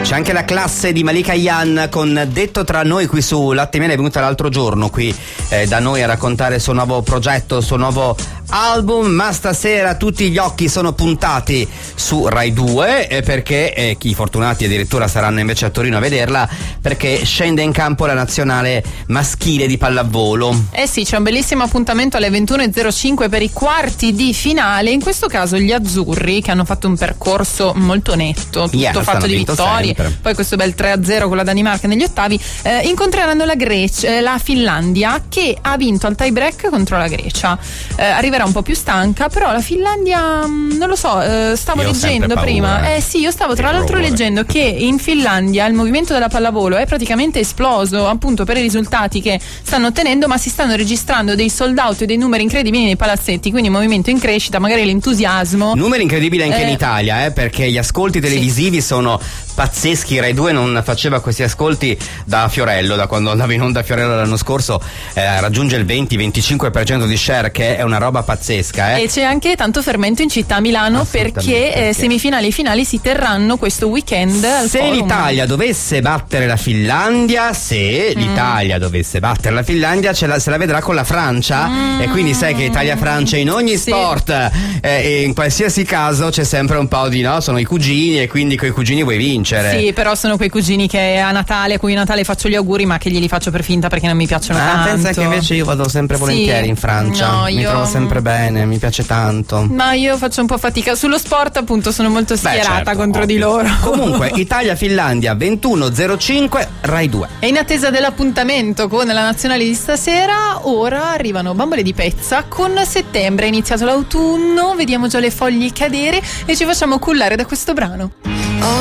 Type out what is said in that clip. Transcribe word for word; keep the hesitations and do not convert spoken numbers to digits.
C'è anche la classe di Malika Yan con Detto tra noi qui su Latte Miele, è venuta l'altro giorno qui eh, da noi a raccontare il suo nuovo progetto, il suo nuovo album, ma stasera tutti gli occhi sono puntati su Rai due eh, perché eh, chi fortunati addirittura saranno invece a Torino a vederla, perché scende in campo la nazionale maschile di pallavolo. Eh sì, c'è un bellissimo appuntamento alle ventuno e zero cinque per i quarti di finale, in questo caso gli azzurri che hanno fatto un percorso molto netto, tutto Yeah, fatto di vittorie, sempre. Poi questo bel tre a zero con la Danimarca negli ottavi, eh, incontreranno la Grecia, eh, la Finlandia che ha vinto al tie break contro la Grecia. Eh, arriverà un po' più stanca, però la Finlandia mh, non lo so, eh, stavo Io ho leggendo sempre prima, paura. eh sì, io stavo tra Che l'altro paura. leggendo che in Finlandia il movimento della pallavolo è praticamente esploso appunto per i risultati che stanno ottenendo, ma si stanno registrando dei sold out e dei numeri incredibili nei palazzetti, quindi movimento in crescita, magari l'entusiasmo. Numeri incredibili anche Eh, in Italia, eh, perché gli ascolti televisivi sono pazzeschi. Rai due non faceva questi ascolti da Fiorello, da quando andava in onda Fiorello l'anno scorso, eh, raggiunge il venti venticinque per cento di share, che è una roba pazzesca. Eh. E c'è anche tanto fermento in città a Milano Assolutamente, perché, perché? Eh, semifinali e finali si terranno questo weekend al Se Forum. l'Italia dovesse battere la Finlandia, se Mm. l'Italia dovesse battere la Finlandia, ce la, se la vedrà con la Francia, Mm. e quindi sai che Italia-Francia in ogni Sì. sport eh, e in qualsiasi caso c'è sempre un po' di, no, sono i cugini e quindi coi cugini vuoi vincere. Sì, però sono quei cugini che a Natale, a cui a Natale faccio gli auguri, ma che glieli faccio per finta perché non mi piacciono Ah, tanto. pensa che invece io vado sempre volentieri Sì. in Francia, No, mi io- trovo sempre bene, mi piace tanto. Ma io faccio un po' fatica sullo sport, appunto, sono molto Beh, schierata certo, contro ovvio. di loro. Comunque Italia-Finlandia ventuno zero cinque Rai due. E in attesa dell'appuntamento con la nazionale di stasera, ora arrivano Bambole di Pezza con Settembre. È iniziato l'autunno, vediamo già le foglie cadere e ci facciamo cullare da questo brano.